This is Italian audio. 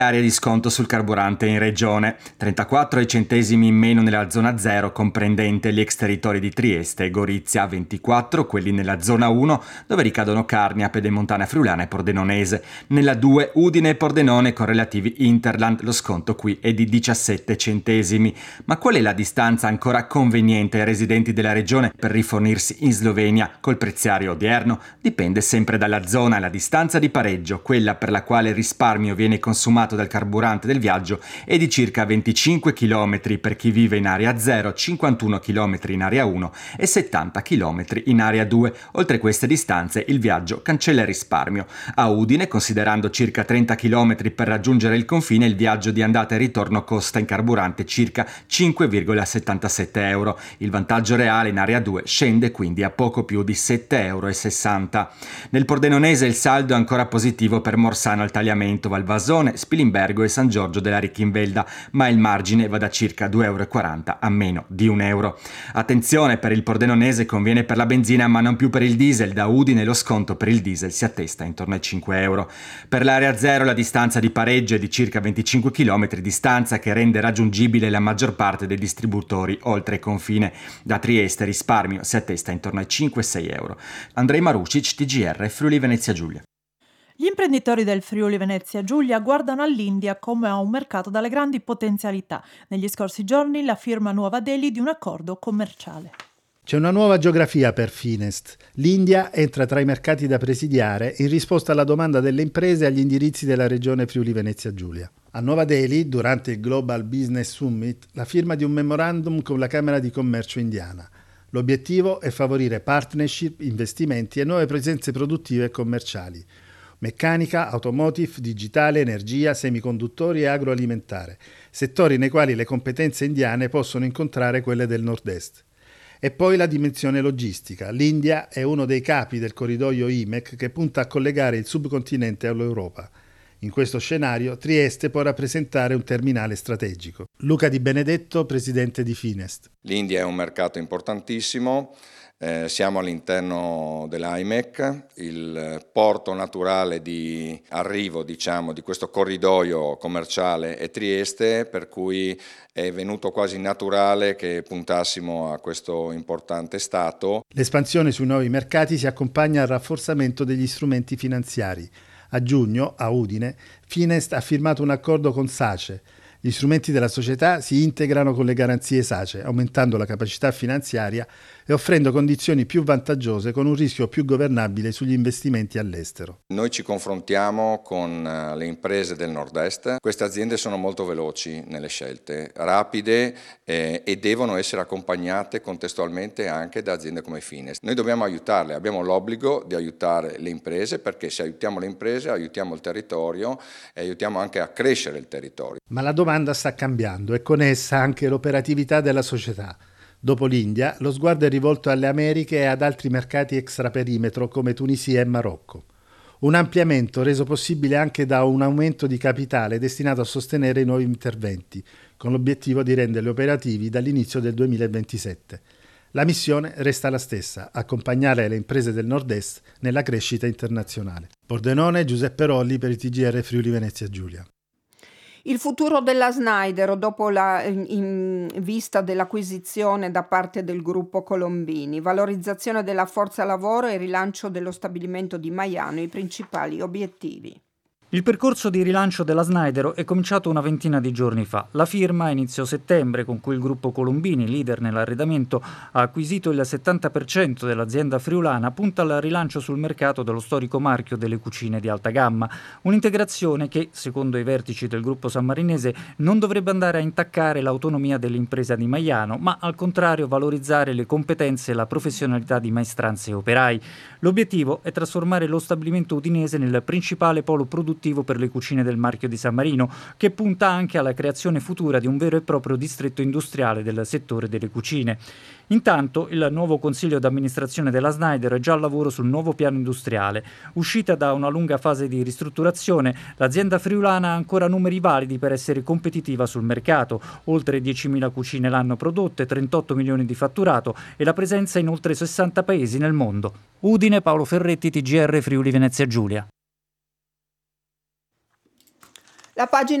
Area di sconto sul carburante in regione, 34 centesimi in meno nella zona 0 comprendente gli ex territori di Trieste e Gorizia, 24 quelli nella zona 1 dove ricadono Carnia, Pedemontana Friulana e Pordenonese, nella 2 Udine e Pordenone con relativi Interland, lo sconto qui è di 17 centesimi. Ma qual è la distanza ancora conveniente ai residenti della regione per rifornirsi in Slovenia col preziario odierno? Dipende sempre dalla zona. La distanza di pareggio, quella per la quale il risparmio viene consumato dal carburante del viaggio, è di circa 25 km per chi vive in area 0, 51 km in area 1 e 70 km in area 2. Oltre queste distanze il viaggio cancella il risparmio. A Udine, considerando circa 30 km per raggiungere il confine, il viaggio di andata e ritorno costa in carburante circa 5,77 euro. Il vantaggio reale in area 2 scende quindi a poco più di 7,60 euro. Nel Pordenonese il saldo è ancora positivo per Morsano al Tagliamento, Valvasone, Spilimbergo e San Giorgio della Ricchинvelda, ma il margine va da circa 2,40 euro a meno di 1 euro. Attenzione, per il Pordenonese conviene per la benzina ma non più per il diesel. Da Udine lo sconto per il diesel si attesta intorno ai 5 euro. Per l'area 0 la distanza di pareggio è di circa 25 km, distanza che rende raggiungibile la maggior parte dei distributori oltre confine. Da Trieste risparmio si attesta intorno ai 5-6 euro. Andrei Marucic, TGR, Friuli Venezia Giulia. Gli imprenditori del Friuli Venezia Giulia guardano all'India come a un mercato dalle grandi potenzialità. Negli scorsi giorni la firma a Nuova Delhi di un accordo commerciale. C'è una nuova geografia per Finest. L'India entra tra i mercati da presidiare in risposta alla domanda delle imprese agli indirizzi della regione Friuli Venezia Giulia. A Nuova Delhi, durante il Global Business Summit, la firma di un memorandum con la Camera di Commercio indiana. L'obiettivo è favorire partnership, investimenti e nuove presenze produttive e commerciali. Meccanica, automotive, digitale, energia, semiconduttori e agroalimentare, settori nei quali le competenze indiane possono incontrare quelle del nord-est. E poi la dimensione logistica. L'India è uno dei capi del corridoio IMEC che punta a collegare il subcontinente all'Europa. In questo scenario Trieste può rappresentare un terminale strategico. Luca Di Benedetto, presidente di Finest. L'India è un mercato importantissimo. Siamo all'interno dell'IMEC, il porto naturale di arrivo, di questo corridoio commerciale è Trieste, per cui è venuto quasi naturale che puntassimo a questo importante stato. L'espansione sui nuovi mercati si accompagna al rafforzamento degli strumenti finanziari. A giugno, a Udine, Finest ha firmato un accordo con SACE. Gli strumenti della società si integrano con le garanzie SACE, aumentando la capacità finanziaria e offrendo condizioni più vantaggiose con un rischio più governabile sugli investimenti all'estero. Noi ci confrontiamo con le imprese del nord-est. Queste aziende sono molto veloci nelle scelte, rapide e devono essere accompagnate contestualmente anche da aziende come Finest. Noi dobbiamo aiutarle, abbiamo l'obbligo di aiutare le imprese, perché se aiutiamo le imprese aiutiamo il territorio e aiutiamo anche a crescere il territorio. Ma la domanda sta cambiando e con essa anche l'operatività della società. Dopo l'India, lo sguardo è rivolto alle Americhe e ad altri mercati extraperimetro come Tunisia e Marocco. Un ampliamento reso possibile anche da un aumento di capitale destinato a sostenere i nuovi interventi, con l'obiettivo di renderli operativi dall'inizio del 2027. La missione resta la stessa, accompagnare le imprese del nord-est nella crescita internazionale. Pordenone, Giuseppe Rolli per il TGR Friuli Venezia Giulia. Il futuro della Snyder dopo in vista dell'acquisizione da parte del gruppo Colombini, valorizzazione della forza lavoro e rilancio dello stabilimento di Maiano, i principali obiettivi. Il percorso di rilancio della Snyder è cominciato una ventina di giorni fa. La firma a inizio settembre, con cui il gruppo Colombini, leader nell'arredamento, ha acquisito il 70% dell'azienda friulana, punta al rilancio sul mercato dello storico marchio delle cucine di alta gamma. Un'integrazione che, secondo i vertici del gruppo sammarinese, non dovrebbe andare a intaccare l'autonomia dell'impresa di Maiano, ma al contrario valorizzare le competenze e la professionalità di maestranze e operai. L'obiettivo è trasformare lo stabilimento udinese nel principale polo produttivo per le cucine del marchio di San Marino, che punta anche alla creazione futura di un vero e proprio distretto industriale del settore delle cucine. Intanto il nuovo consiglio d'amministrazione della Snyder è già al lavoro sul nuovo piano industriale. Uscita da una lunga fase di ristrutturazione, l'azienda friulana ha ancora numeri validi per essere competitiva sul mercato: oltre 10.000 cucine l'anno prodotte, 38 milioni di fatturato e la presenza in oltre 60 paesi nel mondo. Udine, Paolo Ferretti, TGR Friuli Venezia Giulia. La pagina